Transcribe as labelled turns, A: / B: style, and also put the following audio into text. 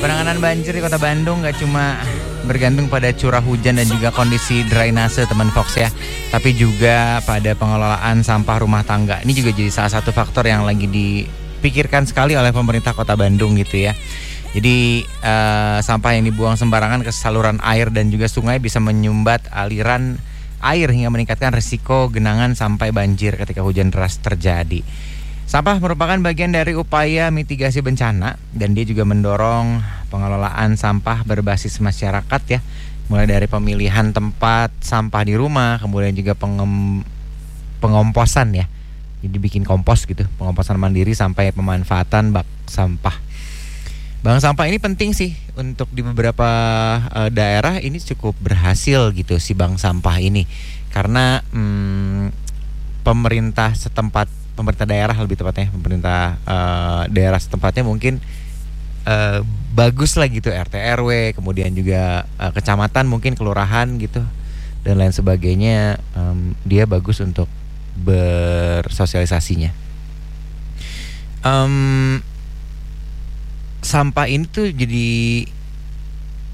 A: Penanganan banjir di Kota Bandung gak cuma bergantung pada curah hujan dan juga kondisi drainase teman Fox ya, tapi juga pada pengelolaan sampah rumah tangga. Ini juga jadi salah satu faktor yang lagi dipikirkan sekali oleh pemerintah Kota Bandung gitu ya. Jadi sampah yang dibuang sembarangan ke saluran air dan juga sungai bisa menyumbat aliran air hingga meningkatkan risiko genangan sampai banjir ketika hujan deras terjadi. Sampah merupakan bagian dari upaya mitigasi bencana dan dia juga mendorong pengelolaan sampah berbasis masyarakat ya. Mulai dari pemilihan tempat sampah di rumah, kemudian juga pengomposan ya. Jadi bikin kompos gitu, pengomposan mandiri sampai pemanfaatan bak sampah. Bank sampah ini penting sih untuk di beberapa daerah ini cukup berhasil gitu si bank sampah ini. Karena pemerintah daerah lebih tepatnya, pemerintah daerah setempatnya mungkin bagus lah gitu, RT RW, kemudian juga kecamatan mungkin kelurahan gitu dan lain sebagainya, dia bagus untuk bersosialisasinya. Sampah ini tuh jadi